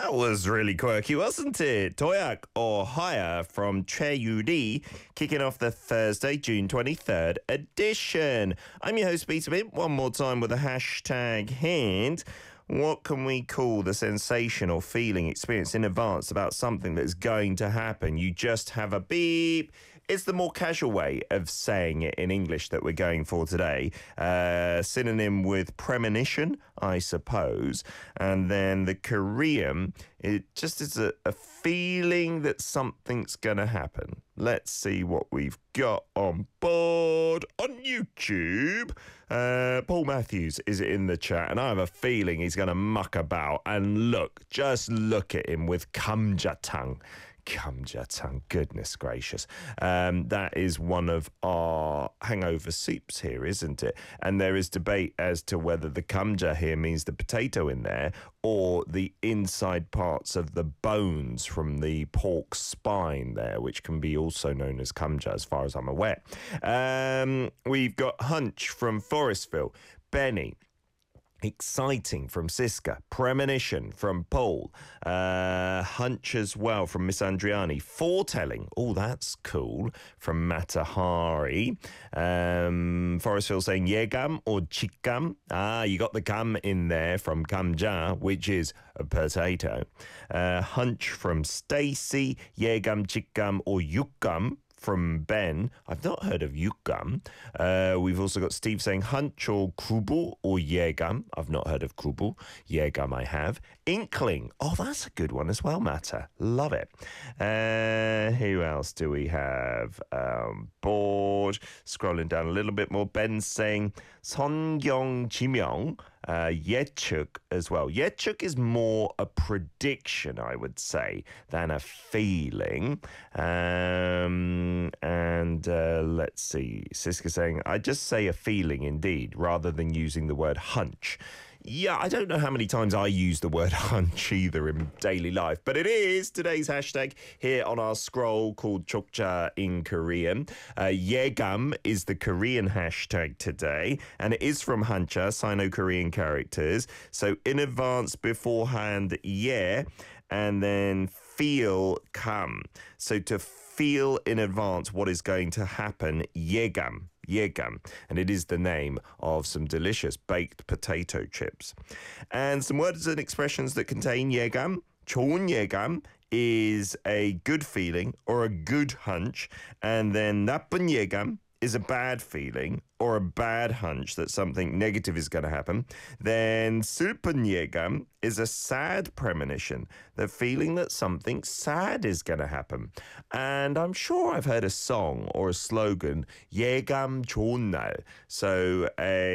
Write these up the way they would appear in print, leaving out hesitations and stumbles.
That was really quirky, wasn't it? Toyak or Higher from Che Yuri, kicking off the Thursday, June 23rd edition. I'm your host, Peter Bint, one more time with a hashtag hint. What can we call the sensation or feeling experienced in advance about something that's going to happen? You just have a beep. It's the more casual way of saying it in English that we're going for today. Synonym with premonition, I suppose. And then the Korean, it just is a feeling that something's going to happen. Let's see what we've got on board on YouTube. Paul Matthews is in the chat, and I have a feeling he's going to muck about. And just look at him with Kamjatang. Kamjatang, goodness gracious. That is one of our hangover soups here, isn't it? And there is debate as to whether the kamja here means the potato in there or the inside parts of the bones from the pork spine there, which can be also known as kamja as far as I'm aware. We've got Hunch from Forestville, Benny. Exciting from Siska, Premonition from Paul, Hunch as well from Miss Andriani, Foretelling, oh that's cool, from Matahari, Forestville saying Yegam or Chikam, you got the gum in there from Kamja, which is a potato, Hunch from Stacey, Yegam, Chikam or Yukam, from Ben. I've not heard of Yukam. We've also got Steve saying Hunch or Krubel or Yegam. I've not heard of Krubel. Yegam I have. Inkling. Oh, that's a good one as well, Matter. Love it. Who else do we have? Board. Scrolling down a little bit more. Ben saying Songyong Jimyong. Yechuk as well. Yechuk is more a prediction, I would say, than a feeling. Let's see. Siska saying, I just say a feeling indeed, rather than using the word hunch. Yeah, I don't know how many times I use the word hunch either in daily life, but it is today's hashtag here on our scroll called Chokja in Korean. Yegam is the Korean hashtag today, and it is from Hancha, Sino-Korean characters. So in advance, beforehand, yeah, and then feel come. So to feel in advance what is going to happen, Yegam. Yegam, and it is the name of some delicious baked potato chips. And some words and expressions that contain Yegam. 좋은 예감 is a good feeling or a good hunch, and then 나쁜 예감 is a bad feeling or a bad hunch that something negative is going to happen. Then 슬픈 예감 is a sad premonition, the feeling that something sad is going to happen. And I'm sure I've heard a song or a slogan, 예감 좋은 날. So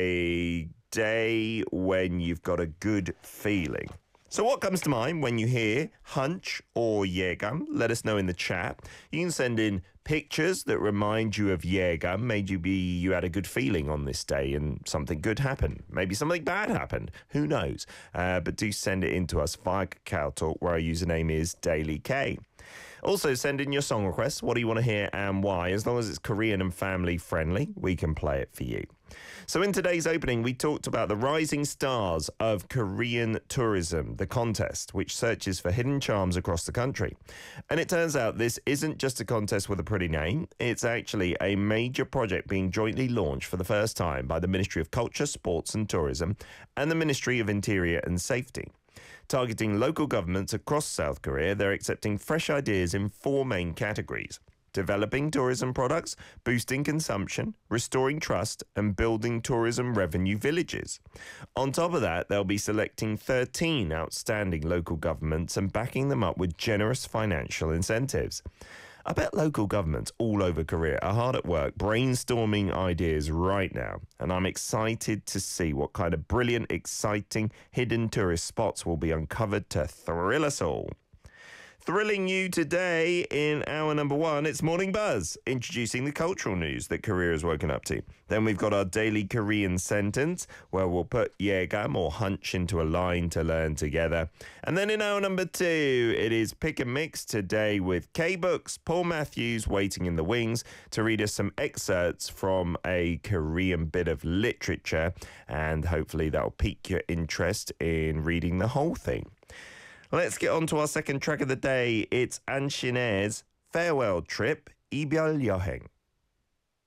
a day when you've got a good feeling. So what comes to mind when you hear hunch or yegam? Let us know in the chat. You can send in pictures that remind you of yegam, made you had a good feeling on this day and something good happened. Maybe something bad happened. Who knows? But do send it in to us via Kakao Talk, where our username is DailyK. Also, send in your song requests. What do you want to hear and why? As long as it's Korean and family friendly, we can play it for you. So in today's opening, we talked about the rising stars of Korean tourism, the contest, which searches for hidden charms across the country. And it turns out this isn't just a contest with a pretty name. It's actually a major project being jointly launched for the first time by the Ministry of Culture, Sports and Tourism and the Ministry of Interior and Safety. Targeting local governments across South Korea, they're accepting fresh ideas in 4 main categories: developing tourism products, boosting consumption, restoring trust, and building tourism revenue villages. On top of that, they'll be selecting 13 outstanding local governments and backing them up with generous financial incentives. I bet local governments all over Korea are hard at work brainstorming ideas right now, and I'm excited to see what kind of brilliant, exciting, hidden tourist spots will be uncovered to thrill us all. Thrilling you today in hour number 1, it's Morning Buzz, introducing the cultural news that Korea has woken up to. Then we've got our daily Korean sentence, where we'll put yegam or hunch into a line to learn together. And then in hour number 2, it is Pick and Mix today with K-Books, Paul Matthews waiting in the wings to read us some excerpts from a Korean bit of literature, and hopefully that'll pique your interest in reading the whole thing. Let's get on to our second track of the day. It's Anshin's Farewell Trip, Ibal Yoheng.